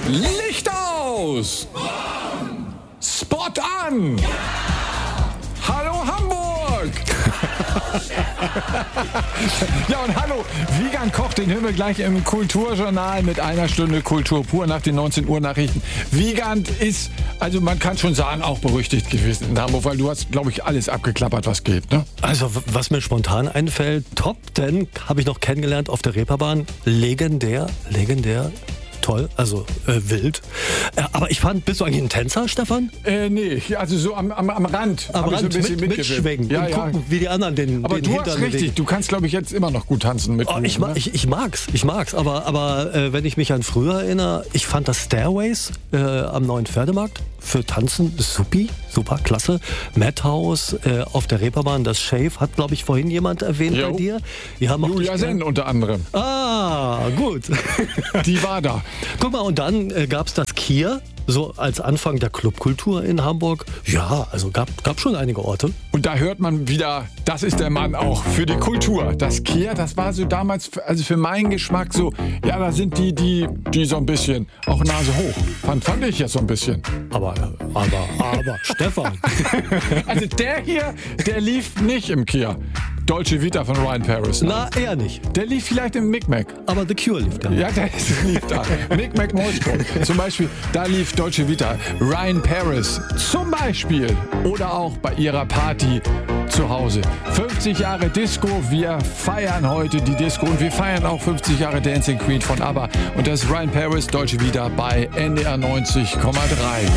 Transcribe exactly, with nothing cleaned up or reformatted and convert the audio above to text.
Licht aus! Spot an! Hallo Hamburg! Ja, und hallo, Wiegand kocht den Himmel gleich im Kulturjournal mit einer Stunde Kultur pur nach den neunzehn Uhr Nachrichten. Wiegand ist, also man kann schon sagen, auch berüchtigt gewesen in Hamburg, weil du hast, glaube ich, alles abgeklappert, was geht, ne? Also, was mir spontan einfällt, Top Ten habe ich noch kennengelernt auf der Reeperbahn. Legendär, legendär. Toll, also äh, wild. Äh, aber ich fand, bist du eigentlich ein Tänzer, Stefan? Äh, nee, also so am, am, am Rand. Am hab Rand ich so ein bisschen mit, mitschwingen ja, und ja. gucken, wie die anderen den Aber den du Hintern hast richtig, bewegen. du kannst, glaube ich, jetzt immer noch gut tanzen mit. Oh, ich, ma- ich, ich mag's, ich mag's. Aber, aber äh, wenn ich mich an früher erinnere, ich fand das Stairways äh, am neuen Pferdemarkt für Tanzen supi, super, klasse. Madhouse äh, auf der Reeperbahn, das Shave, hat, glaube ich, vorhin jemand erwähnt Jo. bei dir. Die haben auch Julia dich- Senn unter anderem. Ah, gut. Die war da. Guck mal, und dann äh, gab's das Kia, so als Anfang der Clubkultur in Hamburg. Ja, also gab, gab schon einige Orte. Und da hört man wieder, das ist der Mann auch für die Kultur. Das Kia, das war so damals, also für meinen Geschmack so, ja, da sind die, die, die so ein bisschen auch Nase hoch. Fand, fand ich jetzt so ein bisschen. Aber, aber, aber, Stefan. Also der hier, der lief nicht im Kia. Dolce Vita von Ryan Paris. Na, eher nicht. Der lief vielleicht im Micmac. Aber The Cure lief da. Ja, der ist, lief da. Micmac Moskau. Zum Beispiel, da lief Dolce Vita. Ryan Paris zum Beispiel. Oder auch bei ihrer Party zu Hause. fünfzig Jahre Disco. Wir feiern heute die Disco und wir feiern auch fünfzig Jahre Dancing Queen von ABBA. Und das ist Ryan Paris, Dolce Vita bei N D R neunzig Komma drei.